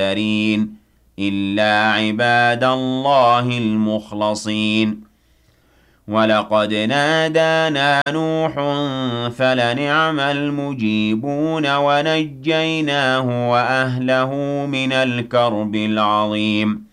المُنذَرِينَ إِلَّا عِبَادَ اللَّهِ الْمُخْلَصِينَ وَلَقَدْ نَادَانَا نُوحٌ فَلَنِعْمَ الْمُجِيبُونَ وَنَجَّيْنَاهُ وَأَهْلَهُ مِنَ الْكَرْبِ الْعَظِيمِ